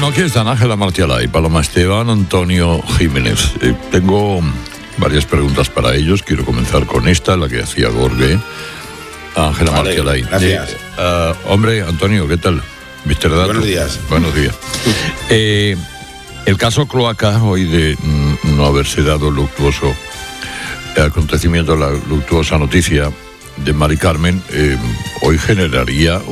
Bueno, aquí están Ángela Martialay, Paloma Esteban, Antonio Jiménez. Tengo varias preguntas para ellos. Quiero comenzar con esta, la que hacía Gorge. Ángela Martialay. Gracias. Hombre, Antonio, ¿qué tal? Mr. Dato. Buenos días. Buenos días. El caso Cloaca, hoy de no haberse dado el luctuoso acontecimiento, la luctuosa noticia de Mari Carmen, hoy generaría